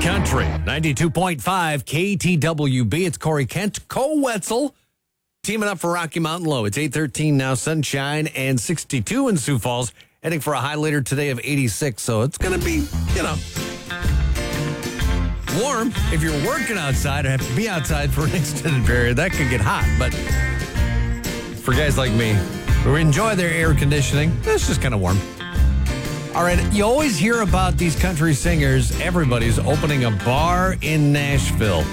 Country, 92.5 KTWB. It's Corey Kent, Co-Wetzel, teaming up for Rocky Mountain Low. It's 8:13 now, sunshine and 62 in Sioux Falls. Heading for a high later today of 86, so it's going to be, warm. If you're working outside or have to be outside for an extended period, that could get hot. But for guys like me who enjoy their air conditioning, it's just kind of warm. All right, you always hear about these country singers. Everybody's opening a bar in Nashville.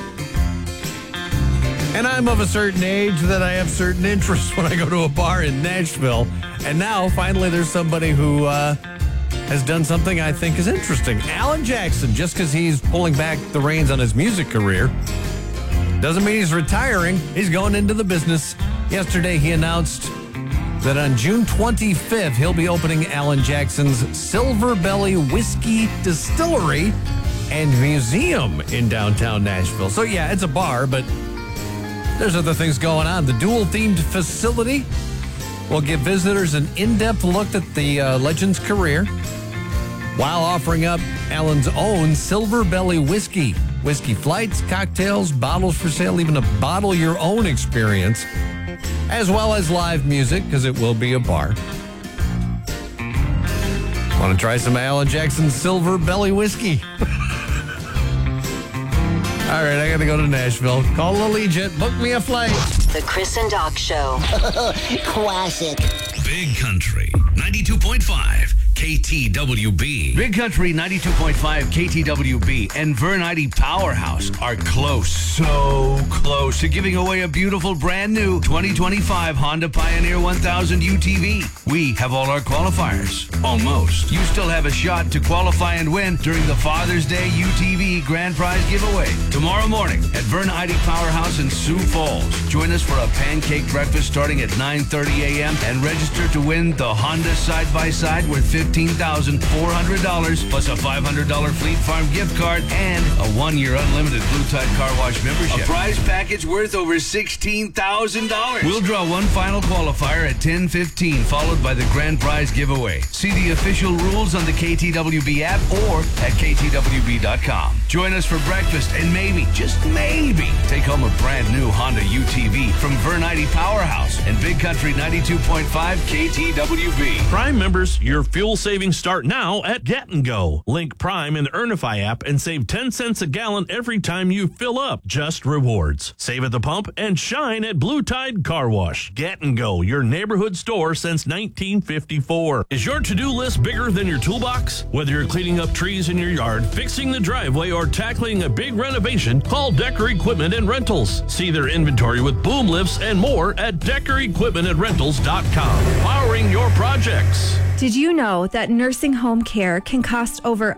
And I'm of a certain age that I have certain interests when I go to a bar in Nashville. And now, finally, there's somebody who has done something I think is interesting. Alan Jackson, just because he's pulling back the reins on his music career, doesn't mean he's retiring. He's going into the business. Yesterday, he announced that on June 25th, he'll be opening Alan Jackson's Silver Belly Whiskey Distillery and Museum in downtown Nashville. So, yeah, it's a bar, but there's other things going on. The dual-themed facility will give visitors an in-depth look at the legend's career while offering up Alan's own Silver Belly whiskey. Whiskey flights, cocktails, bottles for sale, even a bottle-your-own experience, as well as live music, because it will be a bar. Want to try some Alan Jackson's Silver Belly whiskey? All right, I got to go to Nashville. Call Allegiant. Book me a flight. The Chris and Doc Show. Classic. Big Country, 92.5 KTWB. Big Country 92.5 KTWB and Vernite Powerhouse are close, so close to giving away a beautiful brand new 2025 Honda Pioneer 1000 UTV. We have all our qualifiers. Almost. You still have a shot to qualify and win during the Father's Day UTV Grand Prize giveaway tomorrow morning at Vernite Powerhouse in Sioux Falls. Join us for a pancake breakfast starting at 9:30 a.m. and register to win the Honda side-by-side worth $15,400 plus a $500 Fleet Farm gift card and a 1-year unlimited Blue Tide Car Wash membership. A prize package worth over $16,000. We'll draw one final qualifier at 10:15, followed by the grand prize giveaway. See the official rules on the KTWB app or at ktwb.com. Join us for breakfast and maybe, just maybe, take home a brand new Honda UTV from Vernite Powerhouse and Big Country 92.5 KTWB. Prime members, your fuel savings start now at Get & Go. Link Prime in the Earnify app and save 10 cents a gallon every time you fill up. Just rewards. Save at the pump and shine at Blue Tide Car Wash. Get & Go, your neighborhood store since 1954. Is your to-do list bigger than your toolbox? Whether you're cleaning up trees in your yard, fixing the driveway, or tackling a big renovation, call Decker Equipment and Rentals. See their inventory with boom lifts and more at DeckerEquipmentandRentals.com. Powering your projects. Did you know that nursing home care can cost over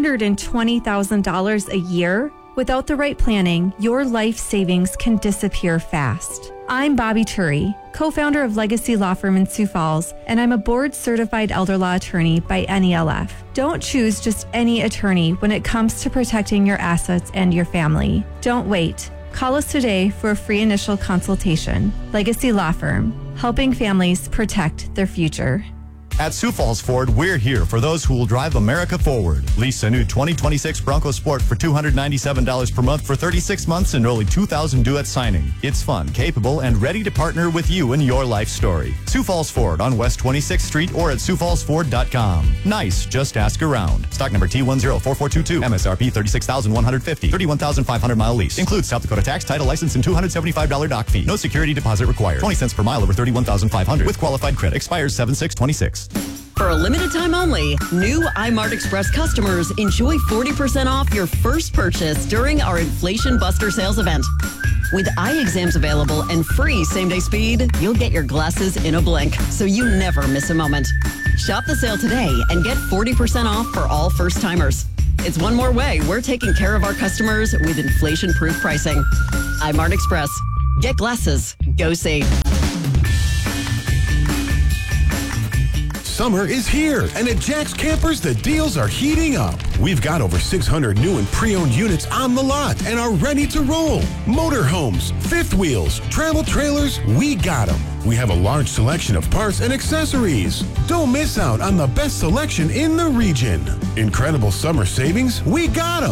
$120,000 a year? Without the right planning, your life savings can disappear fast. I'm Bobby Turi, co-founder of Legacy Law Firm in Sioux Falls, and I'm a board-certified elder law attorney by NELF. Don't choose just any attorney when it comes to protecting your assets and your family. Don't wait. Call us today for a free initial consultation. Legacy Law Firm, helping families protect their future. At Sioux Falls Ford, we're here for those who will drive America forward. Lease a new 2026 Bronco Sport for $297 per month for 36 months and only $2,000 due at signing. It's fun, capable, and ready to partner with you in your life story. Sioux Falls Ford on West 26th Street or at SiouxFallsFord.com. Nice, just ask around. Stock number T104422. MSRP $36,150. 31,500 mile lease. Includes South Dakota tax, title, license, and $275 dock fee. No security deposit required. 20 cents per mile over 31,500 with qualified credit. Expires 7/6/26. For a limited time only, new iMart Express customers enjoy 40% off your first purchase during our Inflation Buster sales event. With eye exams available and free same-day speed, you'll get your glasses in a blink, so you never miss a moment. Shop the sale today and get 40% off for all first-timers. It's one more way we're taking care of our customers with inflation-proof pricing. iMart Express. Get glasses. Go see. Summer is here, and at Jack's Campers, the deals are heating up. We've got over 600 new and pre-owned units on the lot and are ready to roll. Motorhomes, fifth wheels, travel trailers, we got them. We have a large selection of parts and accessories. Don't miss out on the best selection in the region. Incredible summer savings, we got them.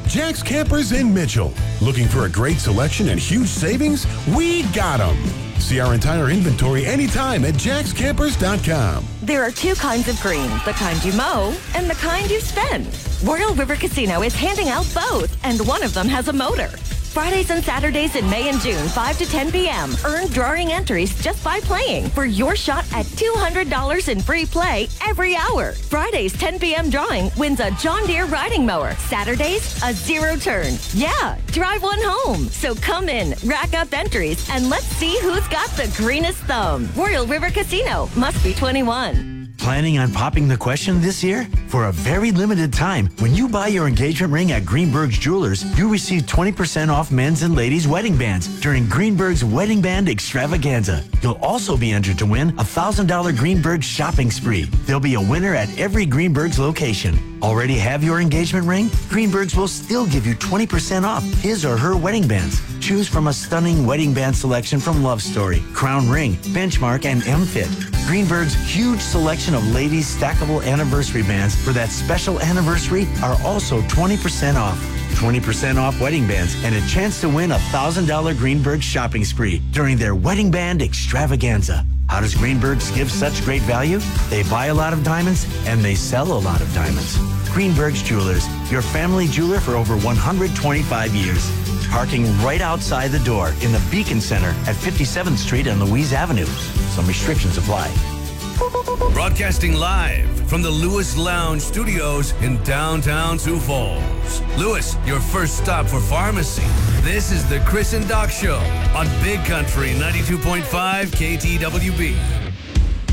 Jack's Campers in Mitchell. Looking for a great selection and huge savings? We got them. See our entire inventory anytime at jackscampers.com. There are two kinds of green, the kind you mow and the kind you spend. Royal River Casino is handing out both, and one of them has a motor. Fridays and Saturdays in May and June, 5 to 10 p.m. Earn drawing entries just by playing for your shot at $200 in free play every hour. Fridays, 10 p.m. drawing wins a John Deere riding mower. Saturdays, a zero turn. Yeah, drive one home. So come in, rack up entries, and let's see who's got the greenest thumb. Royal River Casino. Must be 21. Planning on popping the question this year? For a very limited time, when you buy your engagement ring at Greenberg's Jewelers, you receive 20% off men's and ladies' wedding bands during Greenberg's Wedding Band Extravaganza. You'll also be entered to win a $1,000 Greenberg's shopping spree. There'll be a winner at every Greenberg's location. Already have your engagement ring? Greenberg's will still give you 20% off his or her wedding bands. Choose from a stunning wedding band selection from Love Story, Crown Ring, Benchmark, and M-Fit. Greenberg's huge selection of ladies' stackable anniversary bands for that special anniversary are also 20% off. 20% off wedding bands and a chance to win a $1,000 Greenberg shopping spree during their Wedding Band Extravaganza. How does Greenberg's give such great value? They buy a lot of diamonds and they sell a lot of diamonds. Greenberg's Jewelers, your family jeweler for over 125 years. Parking right outside the door in the Beacon Center at 57th Street and Louise Avenue. Some restrictions apply. Broadcasting live from the Lewis Lounge Studios in downtown Sioux Falls. Lewis, your first stop for pharmacy. This is the Chris and Doc Show on Big Country 92.5 KTWB.